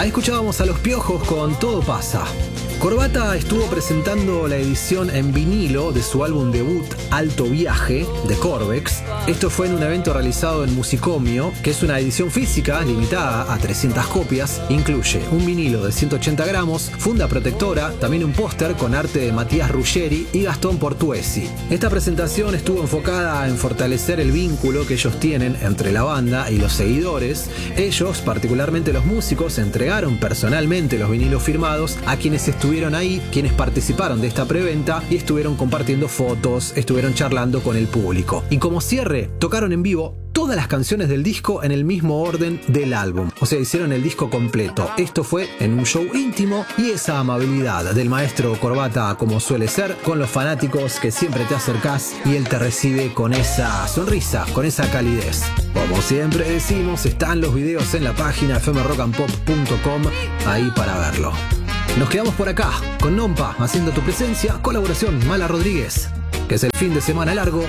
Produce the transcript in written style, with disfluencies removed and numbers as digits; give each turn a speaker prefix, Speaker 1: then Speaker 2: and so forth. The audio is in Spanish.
Speaker 1: Ahí escuchábamos a Los Piojos con Todo Pasa. Corbata estuvo presentando la edición en vinilo de su álbum debut Alto Viaje de Corvex. Esto fue en un evento realizado en Musicomio, que es una edición física limitada a 300 copias. Incluye un vinilo de 180 gramos, funda protectora, también un póster con arte de Matías Ruggeri y Gastón Portuesi. Esta presentación estuvo enfocada en fortalecer el vínculo que ellos tienen entre la banda y los seguidores. Ellos, particularmente los músicos, entregaron personalmente los vinilos firmados a quienes estuvieron ahí, quienes participaron de esta preventa y estuvieron compartiendo fotos, estuvieron charlando con el público. Y como cierre, tocaron en vivo todas las canciones del disco en el mismo orden del álbum. O sea, hicieron el disco completo. Esto fue en un show íntimo y esa amabilidad del maestro Corbata, como suele ser, con los fanáticos que siempre te acercás y él te recibe con esa sonrisa, con esa calidez. Como siempre decimos, están los videos en la página fmrockandpop.com ahí para verlo. Nos quedamos por acá con Nompa haciendo tu presencia, colaboración Mala Rodríguez. Que es el fin de semana largo